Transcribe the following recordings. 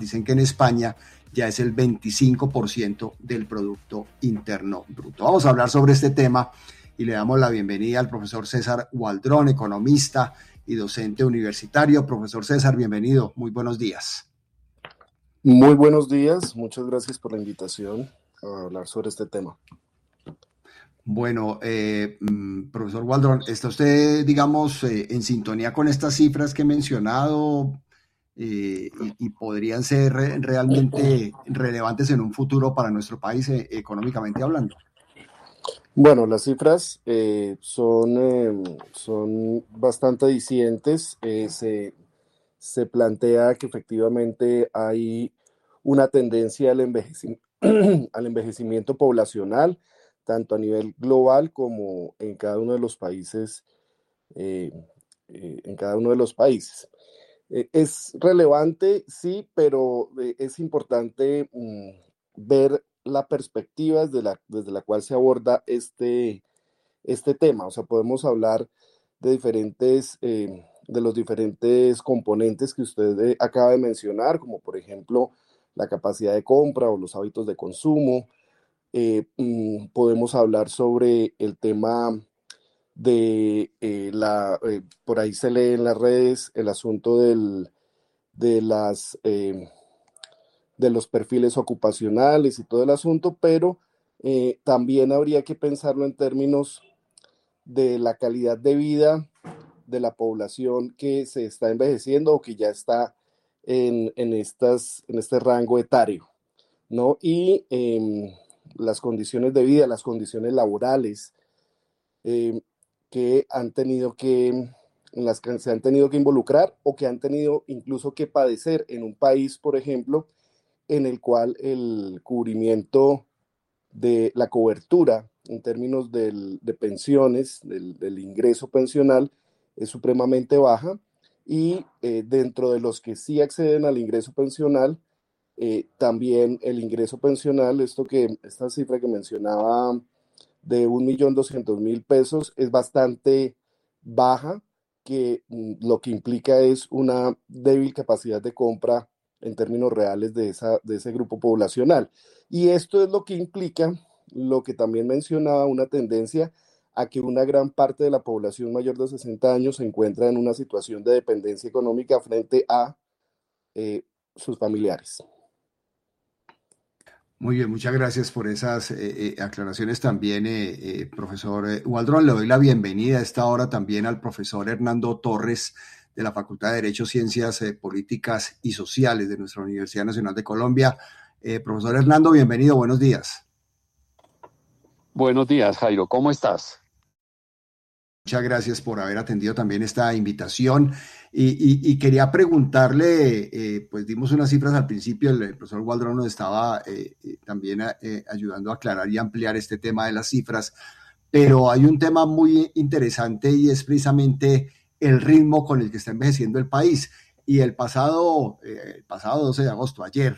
dicen que en España ya es el 25% del Producto Interno Bruto. Vamos a hablar sobre este tema y le damos la bienvenida al profesor César Waldron, economista y docente universitario. Profesor César, bienvenido, muy buenos días. Muy buenos días, muchas gracias por la invitación a hablar sobre este tema. Bueno, profesor Waldron, ¿está usted, digamos, en sintonía con estas cifras que he mencionado y podrían ser realmente relevantes en un futuro para nuestro país económicamente hablando? Bueno, las cifras son bastante dicientes. Se plantea que efectivamente hay una tendencia al envejecimiento poblacional, tanto a nivel global como en cada uno de los países. Es relevante, sí, pero es importante ver la perspectiva desde la cual se aborda este tema. O sea, podemos hablar de de los diferentes componentes que usted acaba de mencionar, como por ejemplo la capacidad de compra o los hábitos de consumo. Podemos hablar sobre el tema por ahí se lee en las redes el asunto de los perfiles ocupacionales y todo el asunto, pero también habría que pensarlo en términos de la calidad de vida de la población que se está envejeciendo o que ya está en este rango etario, ¿no? Y las condiciones de vida, las condiciones laborales que en las que se han tenido que involucrar o que han tenido incluso que padecer en un país, por ejemplo, en el cual el cubrimiento de la cobertura en términos de pensiones, del ingreso pensional, es supremamente baja, y dentro de los que sí acceden al ingreso pensional, también el ingreso pensional, esta cifra que mencionaba de 1.200.000 pesos es bastante baja, que lo que implica es una débil capacidad de compra en términos reales de ese grupo poblacional. Y esto es lo que implica, lo que también mencionaba, una tendencia a que una gran parte de la población mayor de 60 años se encuentra en una situación de dependencia económica frente a sus familiares. Muy bien, muchas gracias por esas aclaraciones también, profesor Waldron. Le doy la bienvenida a esta hora también al profesor Hernando Torres de la Facultad de Derecho, Ciencias Políticas y Sociales de nuestra Universidad Nacional de Colombia. Profesor Hernando, bienvenido, buenos días. Buenos días, Jairo, ¿cómo estás? Muchas gracias por haber atendido también esta invitación y quería preguntarle, pues dimos unas cifras al principio, el profesor Waldron nos estaba también ayudando a aclarar y ampliar este tema de las cifras, pero hay un tema muy interesante y es precisamente el ritmo con el que está envejeciendo el país. Y el pasado 12 de agosto, ayer,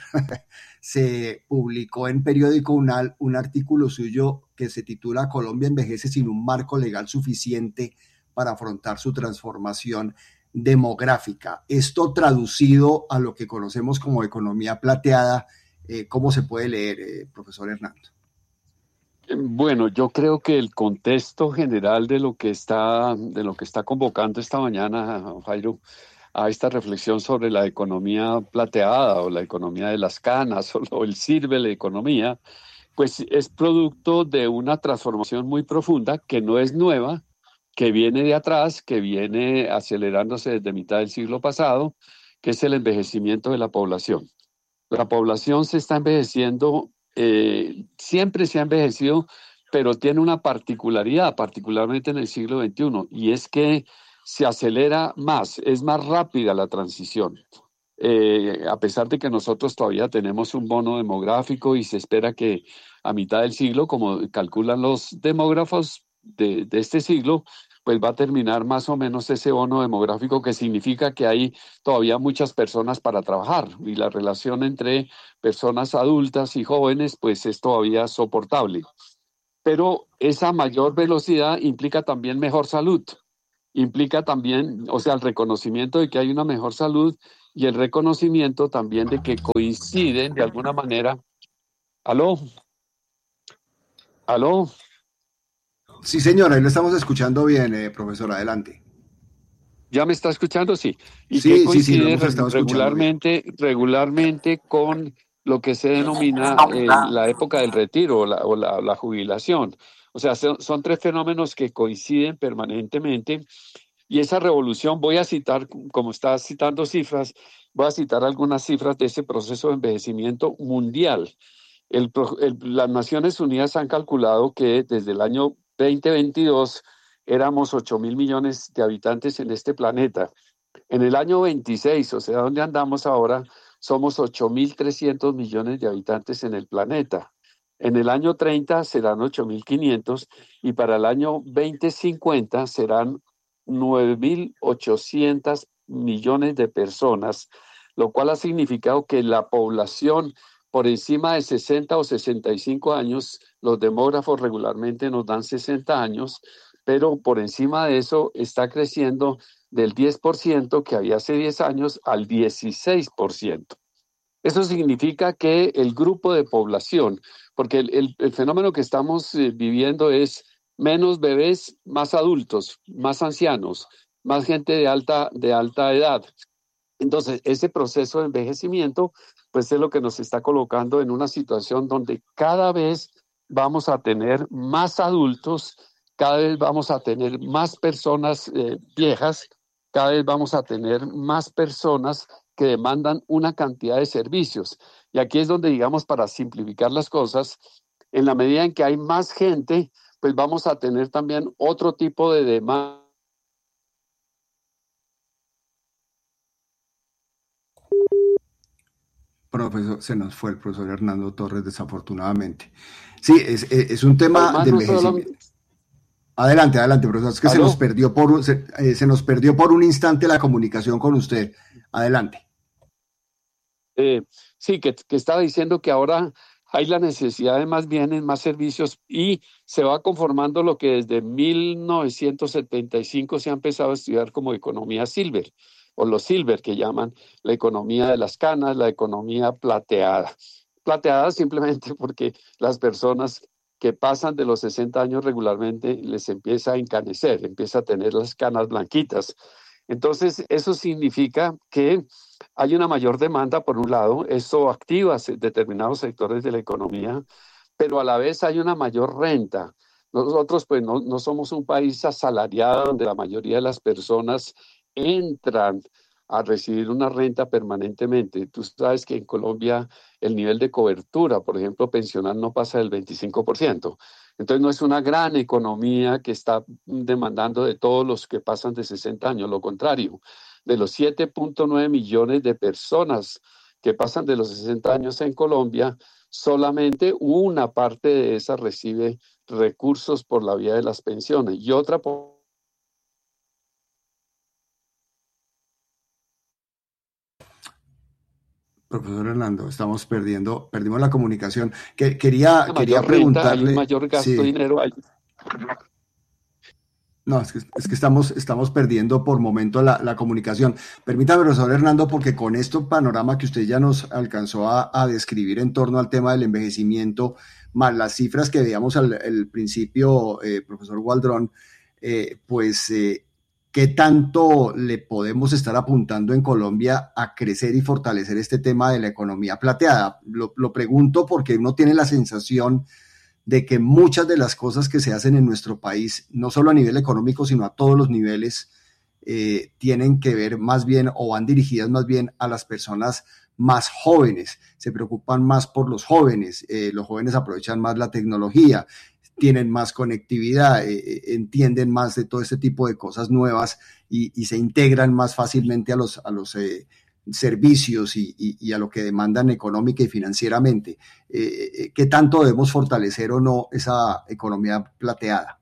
se publicó en Periódico Unal un artículo suyo que se titula Colombia envejece sin un marco legal suficiente para afrontar su transformación demográfica. Esto traducido a lo que conocemos como economía plateada, ¿cómo se puede leer, profesor Hernando? Bueno, yo creo que el contexto general de lo que está convocando esta mañana, Jairo, a esta reflexión sobre la economía plateada o la economía de las canas o el sirve la economía, pues es producto de una transformación muy profunda que no es nueva, que viene de atrás, que viene acelerándose desde mitad del siglo pasado, que es el envejecimiento de la población. La población se está envejeciendo, siempre se ha envejecido, pero tiene una particularidad, particularmente en el siglo XXI, y es que se acelera más, es más rápida la transición. A pesar de que nosotros todavía tenemos un bono demográfico y se espera que a mitad del siglo, como calculan los demógrafos de este siglo, pues va a terminar más o menos ese bono demográfico, que significa que hay todavía muchas personas para trabajar y la relación entre personas adultas y jóvenes pues es todavía soportable. Pero esa mayor velocidad implica también mejor salud, implica también, o sea, el reconocimiento de que hay una mejor salud y el reconocimiento también de que coinciden de alguna manera. ¿Aló? ¿Aló? Sí, señora, ahí lo estamos escuchando bien, profesor, adelante. ¿Ya me está escuchando? Sí. Y que Sí, sí, sí, lo coincide hemos estado escuchando bien. regularmente con lo que se denomina la época del retiro o la jubilación. O sea, son tres fenómenos que coinciden permanentemente. Y esa revolución, voy a citar, como estás citando cifras, voy a citar algunas cifras de ese proceso de envejecimiento mundial. Las Naciones Unidas han calculado que desde el año 2022 éramos 8.000 millones de habitantes en este planeta. En el año 26, o sea, donde andamos ahora, somos 8.300 millones de habitantes en el planeta. En el año 30 serán 8.500 y para el año 2050 serán 9.800 millones de personas, lo cual ha significado que la población por encima de 60 o 65 años, los demógrafos regularmente nos dan 60 años, pero por encima de eso está creciendo del 10% que había hace 10 años al 16%. Eso significa que el grupo de población, porque el fenómeno que estamos viviendo es menos bebés, más adultos, más ancianos, más gente de alta edad. Entonces, ese proceso de envejecimiento, pues es lo que nos está colocando en una situación donde cada vez vamos a tener más adultos, cada vez vamos a tener más personas viejas, cada vez vamos a tener más personas que demandan una cantidad de servicios. Y aquí es donde, digamos, para simplificar las cosas, en la medida en que hay más gente, pues vamos a tener también otro tipo de demanda. Profesor, se nos fue el profesor Hernando Torres, desafortunadamente. Sí, es un tema Además, de no solo. envejecimiento. Adelante, adelante, profesor. Es que se nos ¿Aló? perdió se nos perdió por un instante la comunicación con usted. Adelante. Eh, sí, que estaba diciendo que ahora hay la necesidad de más bienes, más servicios y se va conformando lo que desde 1975 se ha empezado a estudiar como economía silver o los silver que llaman la economía de las canas, la economía plateada. Plateada simplemente porque las personas que pasan de los 60 años regularmente les empieza a encanecer, empieza a tener las canas blanquitas. Entonces, eso significa que hay una mayor demanda, por un lado, eso activa determinados sectores de la economía, pero a la vez hay una mayor renta. Nosotros, pues, no somos un país asalariado donde la mayoría de las personas entran a recibir una renta permanentemente. Tú sabes que en Colombia el nivel de cobertura, por ejemplo, pensional no pasa del 25%. Entonces no es una gran economía que está demandando de todos los que pasan de 60 años, lo contrario de los 7.9 millones de personas que pasan de los 60 años en Colombia, solamente una parte de esas recibe recursos por la vía de las pensiones y otra por. Profesor Hernando, estamos perdimos la comunicación. Una Quería mayor renta, hay un preguntarle, mayor gasto de sí, dinero. no, es que estamos perdiendo por momento la comunicación. Permítame, profesor Hernando, porque con este panorama que usted ya nos alcanzó a describir en torno al tema del envejecimiento, más las cifras que veíamos al principio, profesor Waldron, pues, ¿qué tanto le podemos estar apuntando en Colombia a crecer y fortalecer este tema de la economía plateada? Lo pregunto porque uno tiene la sensación de que muchas de las cosas que se hacen en nuestro país, no solo a nivel económico, sino a todos los niveles, tienen que ver más bien o van dirigidas más bien a las personas más jóvenes, se preocupan más por los jóvenes aprovechan más la tecnología, tienen más conectividad, entienden más de todo este tipo de cosas nuevas y se integran más fácilmente a los servicios y a lo que demandan económica y financieramente. ¿Qué tanto debemos fortalecer o no esa economía plateada?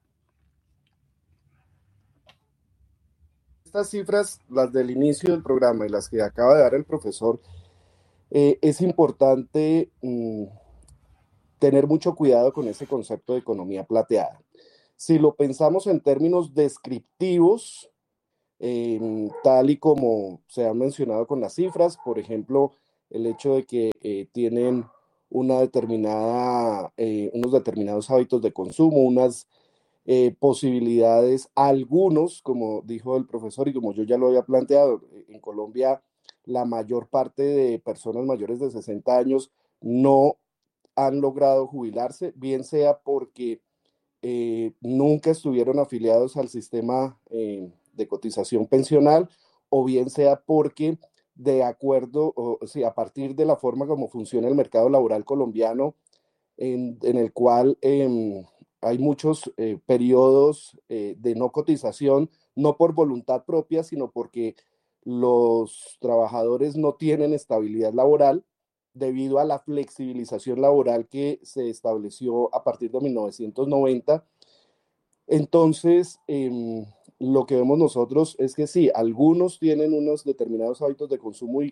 Estas cifras, las del inicio del programa y las que acaba de dar el profesor, es importante tener mucho cuidado con ese concepto de economía plateada. Si lo pensamos en términos descriptivos, tal y como se han mencionado con las cifras, por ejemplo, el hecho de que tienen unos determinados hábitos de consumo, unas posibilidades, algunos, como dijo el profesor y como yo ya lo había planteado, en Colombia la mayor parte de personas mayores de 60 años no han logrado jubilarse, bien sea porque nunca estuvieron afiliados al sistema de cotización pensional, o bien sea porque de acuerdo, o sí, a partir de la forma como funciona el mercado laboral colombiano, en el cual hay muchos periodos de no cotización, no por voluntad propia, sino porque los trabajadores no tienen estabilidad laboral debido a la flexibilización laboral que se estableció a partir de 1990. Entonces, lo que vemos nosotros es que sí, algunos tienen unos determinados hábitos de consumo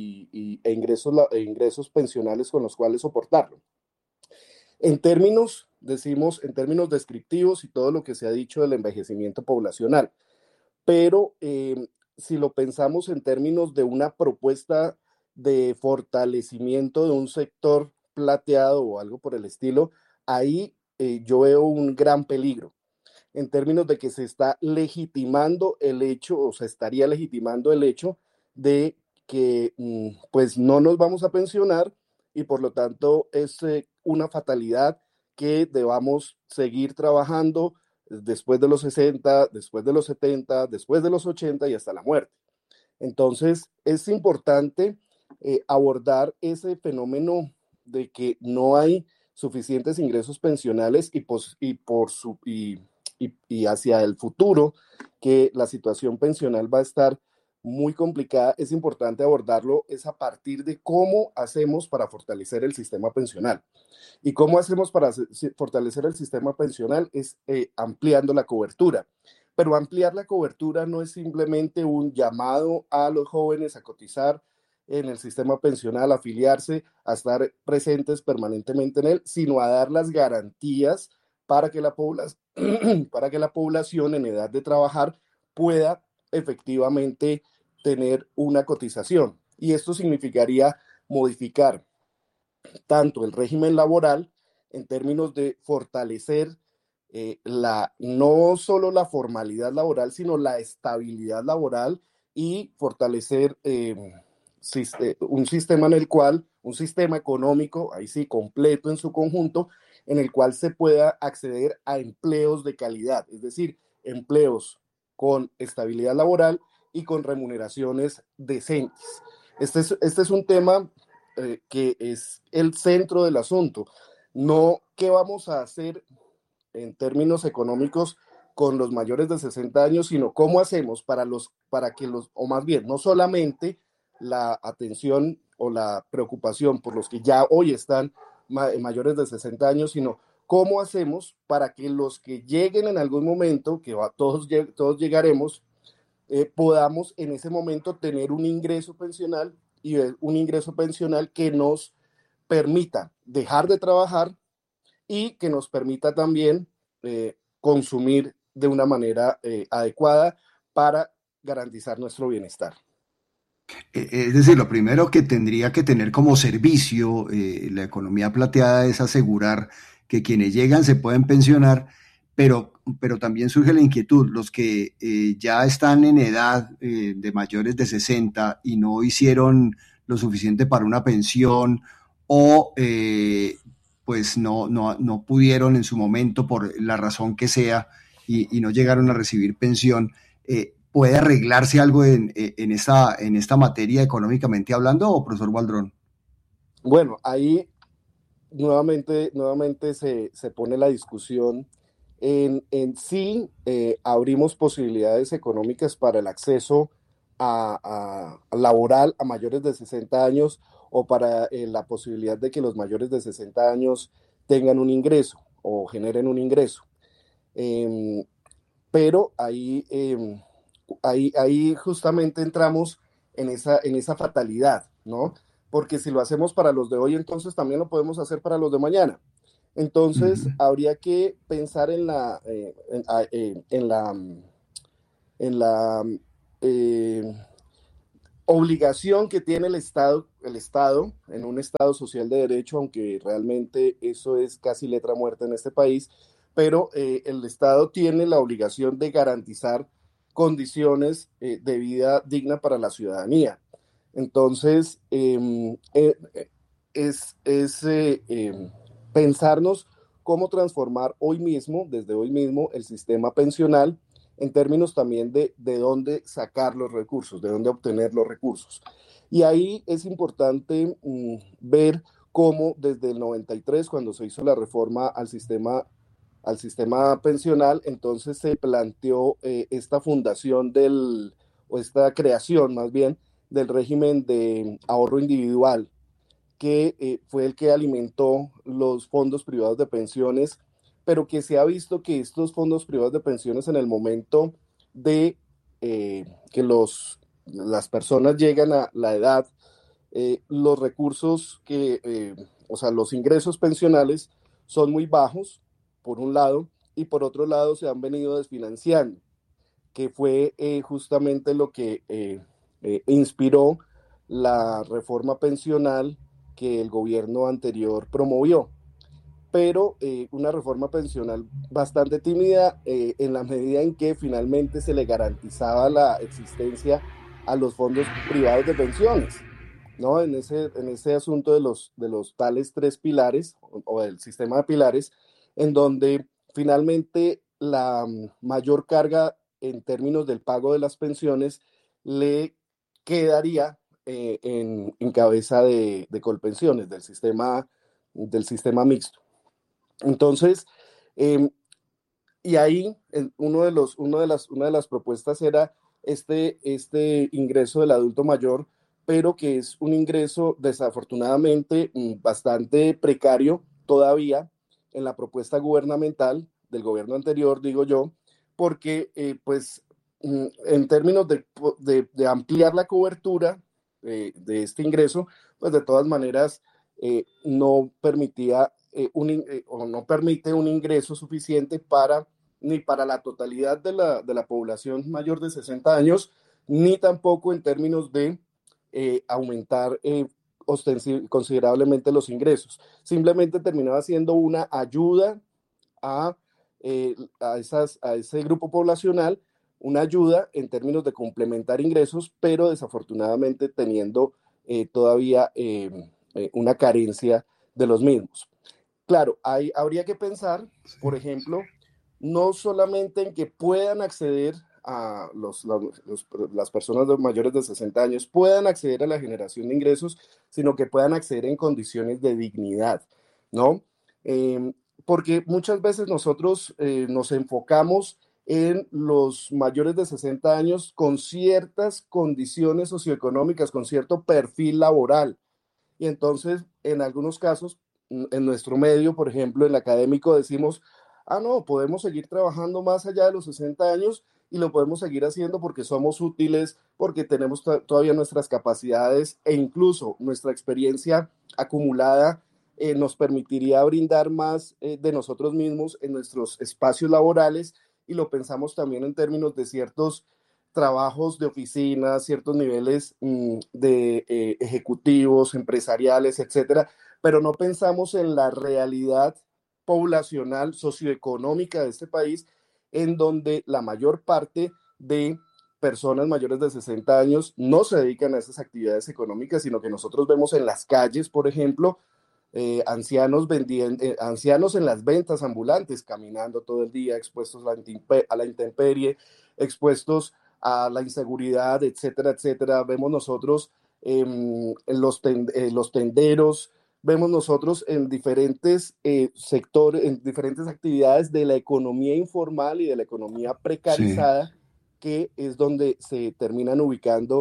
e ingresos pensionales con los cuales soportarlo. En términos, decimos, en términos descriptivos y todo lo que se ha dicho del envejecimiento poblacional, pero si lo pensamos en términos de una propuesta de fortalecimiento de un sector plateado o algo por el estilo, ahí yo veo un gran peligro en términos de que se está legitimando el hecho, o se estaría legitimando el hecho de que pues no nos vamos a pensionar, y por lo tanto es una fatalidad que debamos seguir trabajando después de los 60, después de los 70, después de los 80 y hasta la muerte. Entonces es importante abordar ese fenómeno de que no hay suficientes ingresos pensionales y hacia el futuro, que la situación pensional va a estar muy complicada. Es importante abordarlo es a partir de cómo hacemos para fortalecer el sistema pensional. ¿Y cómo hacemos para fortalecer el sistema pensional? Es ampliando la cobertura. Pero ampliar la cobertura no es simplemente un llamado a los jóvenes a cotizar en el sistema pensional, a afiliarse, a estar presentes permanentemente en él, sino a dar las garantías para que para que la población en edad de trabajar pueda efectivamente tener una cotización. Y esto significaría modificar tanto el régimen laboral en términos de fortalecer no solo la formalidad laboral, sino la estabilidad laboral, y fortalecer un sistema en el cual, un sistema económico, ahí sí, completo en su conjunto, en el cual se pueda acceder a empleos de calidad, es decir, empleos con estabilidad laboral y con remuneraciones decentes. Este es un tema que es el centro del asunto, no qué vamos a hacer en términos económicos con los mayores de 60 años, sino cómo hacemos para que o más bien, no solamente la atención o la preocupación por los que ya hoy están mayores de 60 años, sino cómo hacemos para que los que lleguen en algún momento, que todos llegaremos, podamos en ese momento tener un ingreso pensional, y un ingreso pensional que nos permita dejar de trabajar y que nos permita también consumir de una manera adecuada para garantizar nuestro bienestar. Es decir, lo primero que tendría que tener como servicio la economía plateada es asegurar que quienes llegan se pueden pensionar, pero también surge la inquietud, los que ya están en edad de mayores de 60 y no hicieron lo suficiente para una pensión, o pues no pudieron en su momento por la razón que sea, y no llegaron a recibir pensión. ¿Puede arreglarse algo en esta materia económicamente hablando, o profesor Waldron? Bueno, ahí nuevamente se pone la discusión en sí. Abrimos posibilidades económicas para el acceso a laboral a mayores de 60 años, o para la posibilidad de que los mayores de 60 años tengan un ingreso o generen un ingreso. Pero ahí justamente entramos en esa fatalidad, ¿no? Porque si lo hacemos para los de hoy, entonces también lo podemos hacer para los de mañana. Entonces, habría que pensar en la obligación que tiene el Estado en un Estado social de derecho, aunque realmente eso es casi letra muerta en este país, pero el Estado tiene la obligación de garantizar condiciones de vida digna para la ciudadanía. Entonces, pensarnos cómo transformar hoy mismo, desde hoy mismo, el sistema pensional en términos también de dónde sacar los recursos, de dónde obtener los recursos. Y ahí es importante ver cómo desde el 93, cuando se hizo la reforma al sistema pensional, entonces se planteó esta fundación o esta creación más bien del régimen de ahorro individual, que fue el que alimentó los fondos privados de pensiones, pero que se ha visto que estos fondos privados de pensiones en el momento de que las personas llegan a la edad, los recursos o sea, los ingresos pensionales son muy bajos, por un lado, y por otro lado se han venido desfinanciando, que fue justamente lo que inspiró la reforma pensional que el gobierno anterior promovió, pero una reforma pensional bastante tímida en la medida en que finalmente se le garantizaba la existencia a los fondos privados de pensiones, ¿no? En ese asunto de los tales tres pilares o del sistema de pilares, en donde finalmente la mayor carga en términos del pago de las pensiones le quedaría en cabeza de Colpensiones, del sistema mixto. Entonces, y ahí una de las propuestas era este ingreso del adulto mayor, pero que es un ingreso desafortunadamente bastante precario todavía en la propuesta gubernamental del gobierno anterior, digo yo, porque pues en términos de ampliar la cobertura de este ingreso, pues de todas maneras no permitía o no permite un ingreso suficiente ni para la totalidad de la población mayor de 60 años, ni tampoco en términos de aumentar considerablemente los ingresos. Simplemente terminaba siendo una ayuda a ese grupo poblacional, una ayuda en términos de complementar ingresos, pero desafortunadamente teniendo todavía una carencia de los mismos. Claro, habría que pensar, por ejemplo, no solamente en que puedan acceder a las personas mayores de 60 años, puedan acceder a la generación de ingresos, sino que puedan acceder en condiciones de dignidad, ¿no? Porque muchas veces nosotros nos enfocamos en los mayores de 60 años con ciertas condiciones socioeconómicas, con cierto perfil laboral. Y entonces, en algunos casos, en nuestro medio, por ejemplo, en el académico, decimos, no, podemos seguir trabajando más allá de los 60 años y lo podemos seguir haciendo porque somos útiles, porque tenemos todavía nuestras capacidades e incluso nuestra experiencia acumulada nos permitiría brindar más de nosotros mismos en nuestros espacios laborales, y lo pensamos también en términos de ciertos trabajos de oficina, ciertos niveles de ejecutivos, empresariales, etcétera, pero no pensamos en la realidad poblacional, socioeconómica de este país, en donde la mayor parte de personas mayores de 60 años no se dedican a esas actividades económicas, sino que nosotros vemos en las calles, por ejemplo, ancianos en las ventas ambulantes, caminando todo el día, expuestos a la intemperie, expuestos a la inseguridad, etcétera, etcétera. Vemos nosotros los tenderos, vemos nosotros en diferentes sectores, en diferentes actividades de la economía informal y de la economía precarizada, sí, que es donde se terminan ubicando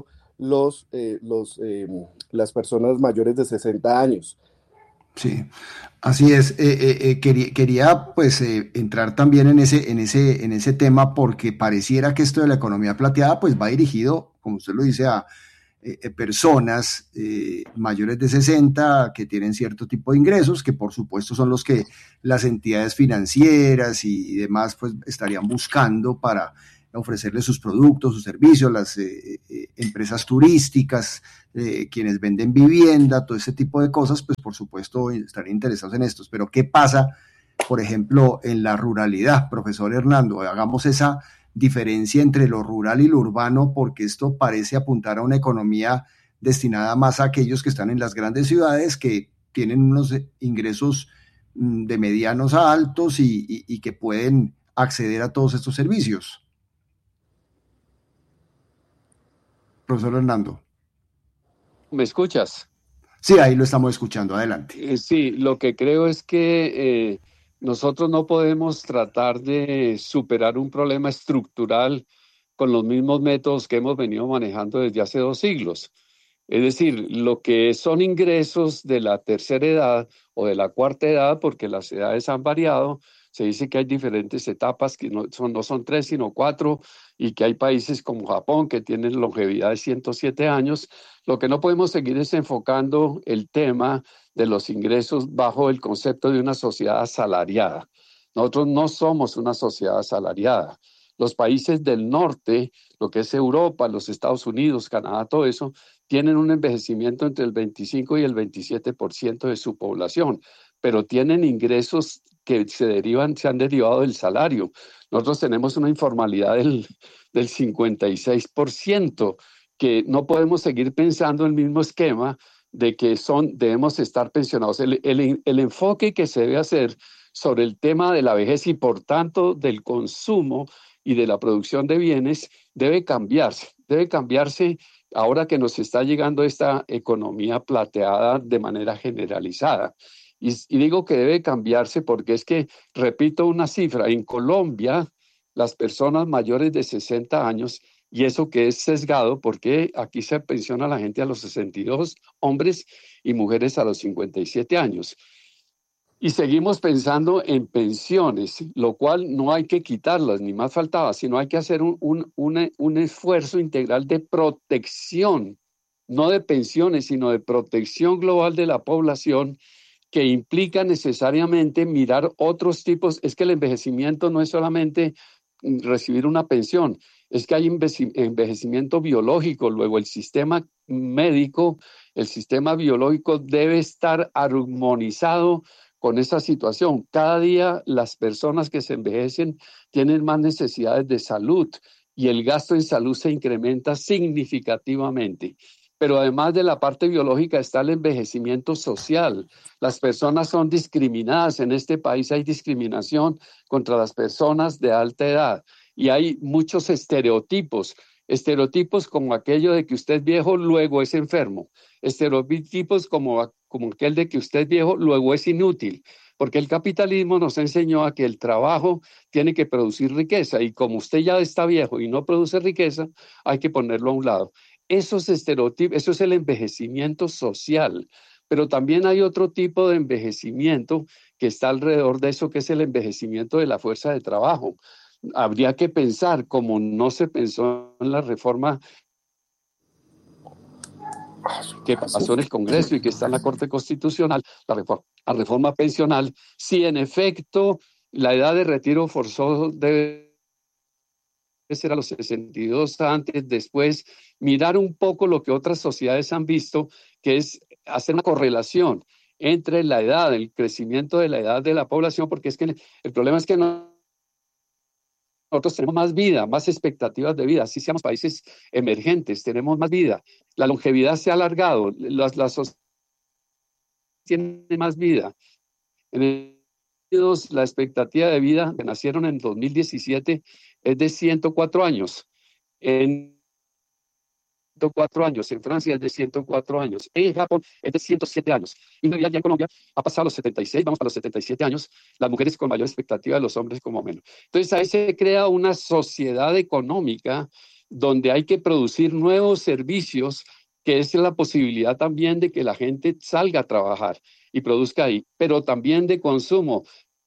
las personas mayores de 60 años. Sí, así es. Quería pues entrar también en ese tema, porque pareciera que esto de la economía plateada pues va dirigido, como usted lo dice, a personas mayores de 60 que tienen cierto tipo de ingresos, que por supuesto son los que las entidades financieras y demás pues estarían buscando para ofrecerles sus productos, sus servicios, las empresas turísticas, quienes venden vivienda, todo ese tipo de cosas, pues por supuesto estarían interesados en estos. Pero ¿qué pasa, por ejemplo, en la ruralidad, profesor Hernando? Hagamos esa diferencia entre lo rural y lo urbano, porque esto parece apuntar a una economía destinada más a aquellos que están en las grandes ciudades, que tienen unos ingresos de medianos a altos y que pueden acceder a todos estos servicios. Profesor Hernando. ¿Me escuchas? Sí, ahí lo estamos escuchando. Adelante. Sí, lo que creo es que nosotros no podemos tratar de superar un problema estructural con los mismos métodos que hemos venido manejando desde hace 2 siglos. Es decir, lo que son ingresos de la tercera edad o de la cuarta edad, porque las edades han variado, se dice que hay diferentes etapas, que no son 3, sino 4, y que hay países como Japón que tienen longevidad de 107 años. Lo que no podemos seguir es enfocando el tema de los ingresos bajo el concepto de una sociedad asalariada. Nosotros no somos una sociedad asalariada. Los países del norte, lo que es Europa, los Estados Unidos, Canadá, todo eso, tienen un envejecimiento entre el 25 y el 27% de su población, pero tienen ingresos que se han derivado del salario. Nosotros tenemos una informalidad del 56%, que no podemos seguir pensando el mismo esquema de que debemos estar pensionados. El enfoque que se debe hacer sobre el tema de la vejez y por tanto del consumo y de la producción de bienes debe cambiarse ahora que nos está llegando esta economía plateada de manera generalizada. Y digo que debe cambiarse porque es que, repito una cifra, en Colombia las personas mayores de 60 años, y eso que es sesgado porque aquí se pensiona a la gente a los 62, hombres y mujeres a los 57 años. Y seguimos pensando en pensiones, lo cual no hay que quitarlas, ni más faltaba, sino hay que hacer un esfuerzo integral de protección, no de pensiones, sino de protección global de la población, que implica necesariamente mirar otros tipos. Es que el envejecimiento no es solamente recibir una pensión, es que hay envejecimiento biológico. Luego el sistema médico, el sistema biológico debe estar armonizado con esa situación. Cada día las personas que se envejecen tienen más necesidades de salud y el gasto en salud se incrementa significativamente. Pero además de la parte biológica está el envejecimiento social. Las personas son discriminadas. En este país hay discriminación contra las personas de alta edad y hay muchos estereotipos. Estereotipos como aquello de que usted es viejo, luego es enfermo. Estereotipos como aquel de que usted es viejo, luego es inútil. Porque el capitalismo nos enseñó a que el trabajo tiene que producir riqueza y como usted ya está viejo y no produce riqueza, hay que ponerlo a un lado. Esos estereotipos, eso es el envejecimiento social, pero también hay otro tipo de envejecimiento que está alrededor de eso, que es el envejecimiento de la fuerza de trabajo. Habría que pensar, como no se pensó en la reforma que pasó en el Congreso y que está en la Corte Constitucional, la reforma pensional, si en efecto la edad de retiro forzoso debe ser a los 62 antes, después, mirar un poco lo que otras sociedades han visto, que es hacer una correlación entre la edad, el crecimiento de la edad de la población, porque es que el problema es que nosotros tenemos más vida, más expectativas de vida, así seamos países emergentes, tenemos más vida, la longevidad se ha alargado, las sociedades tienen más vida. En Estados Unidos, la expectativa de vida que nacieron en 2017 es de 104 años. En 104 años, en Francia es de 104 años, en Japón es de 107 años. Y ya en Colombia ha pasado a los 76, vamos a los 77 años, las mujeres con mayor expectativa, los hombres como menos. Entonces ahí se crea una sociedad económica donde hay que producir nuevos servicios, que es la posibilidad también de que la gente salga a trabajar y produzca ahí, pero también de consumo.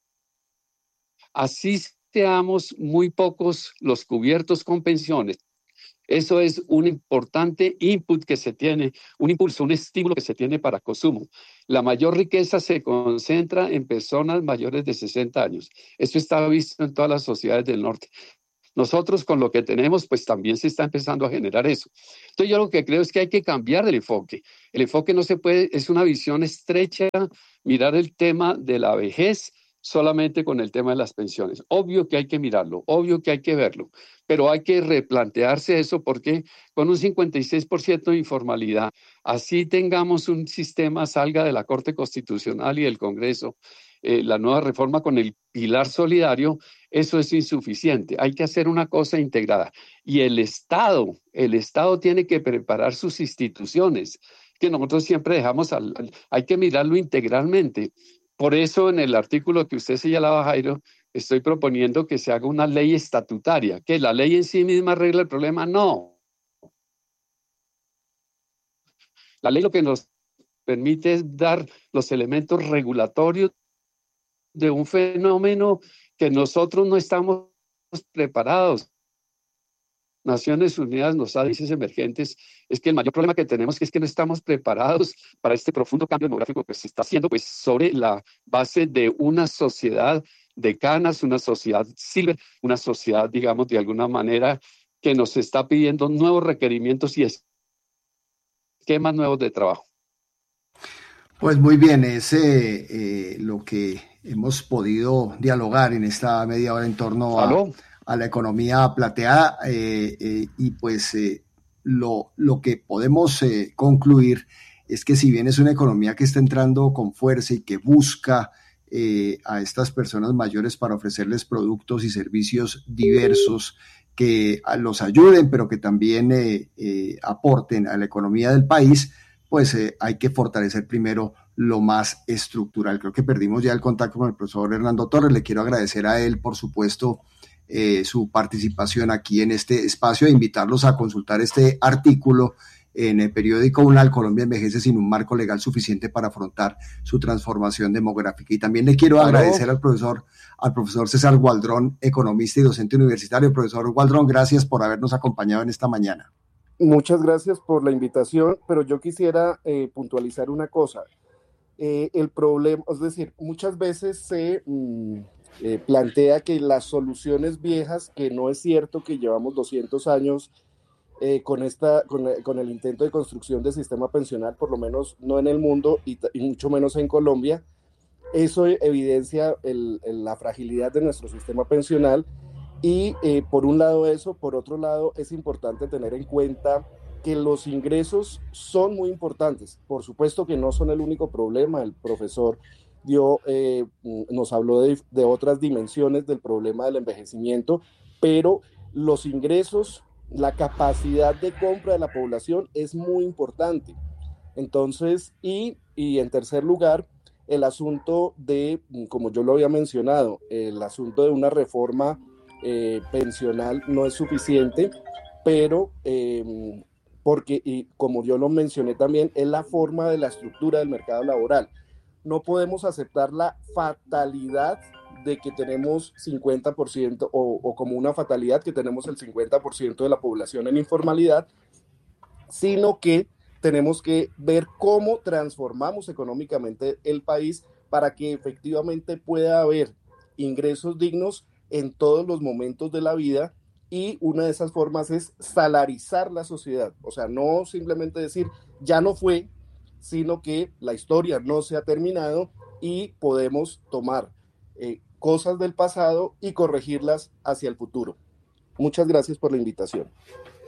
Así seamos muy pocos los cubiertos con pensiones. Eso es un importante input que se tiene, un impulso, un estímulo que se tiene para consumo. La mayor riqueza se concentra en personas mayores de 60 años. Esto está visto en todas las sociedades del norte. Nosotros con lo que tenemos, pues también se está empezando a generar eso. Entonces yo lo que creo es que hay que cambiar el enfoque. El enfoque no se puede, es una visión estrecha, mirar el tema de la vejez solamente con el tema de las pensiones. Obvio que hay que mirarlo, obvio que hay que verlo, pero hay que replantearse eso porque con un 56% de informalidad, así tengamos un sistema, salga de la Corte Constitucional y del Congreso, la nueva reforma con el pilar solidario, eso es insuficiente. Hay que hacer una cosa integrada. Y el Estado tiene que preparar sus instituciones, que nosotros siempre dejamos, hay que mirarlo integralmente. Por eso en el artículo que usted señalaba, Jairo, estoy proponiendo que se haga una ley estatutaria, que la ley en sí misma arregla el problema. No, la ley lo que nos permite es dar los elementos regulatorios de un fenómeno que nosotros no estamos preparados. Naciones Unidas nos da, países emergentes, es que el mayor problema que tenemos es que no estamos preparados para este profundo cambio demográfico que se está haciendo pues, sobre la base de una sociedad de canas, una sociedad silver, una sociedad, digamos, de alguna manera que nos está pidiendo nuevos requerimientos y esquemas nuevos de trabajo. Pues muy bien, es lo que hemos podido dialogar en esta media hora en torno a la economía plateada y pues lo que podemos concluir es que si bien es una economía que está entrando con fuerza y que busca a estas personas mayores para ofrecerles productos y servicios diversos que los ayuden, pero que también aporten a la economía del país, pues hay que fortalecer primero lo más estructural. Creo que perdimos ya el contacto con el profesor Hernando Torres. Le quiero agradecer a él, por supuesto, su participación aquí en este espacio e invitarlos a consultar este artículo en el periódico UNAL. Colombia envejece sin un marco legal suficiente para afrontar su transformación demográfica. Y también le quiero agradecer al profesor César Gualdrón, economista y docente universitario. Profesor Gualdrón, gracias por habernos acompañado en esta mañana. Muchas gracias por la invitación, pero yo quisiera puntualizar una cosa. El problema, es decir, muchas veces se plantea que las soluciones viejas, que no es cierto que llevamos 200 años con el intento de construcción del sistema pensional, por lo menos no en el mundo y mucho menos en Colombia, eso evidencia la fragilidad de nuestro sistema pensional. Y por un lado eso, por otro lado es importante tener en cuenta que los ingresos son muy importantes. Por supuesto que no son el único problema. El profesor nos habló de otras dimensiones del problema del envejecimiento, pero los ingresos, la capacidad de compra de la población es muy importante. Entonces, y en tercer lugar, el asunto de, como yo lo había mencionado, el asunto de una reforma pensional no es suficiente, pero porque, y como yo lo mencioné también, es la forma de la estructura del mercado laboral. No podemos aceptar la fatalidad de que tenemos 50% o como una fatalidad que tenemos el 50% de la población en informalidad, sino que tenemos que ver cómo transformamos económicamente el país para que efectivamente pueda haber ingresos dignos en todos los momentos de la vida, y una de esas formas es salarizar la sociedad, o sea, no simplemente decir ya no fue, sino que la historia no se ha terminado y podemos tomar cosas del pasado y corregirlas hacia el futuro. Muchas gracias por la invitación.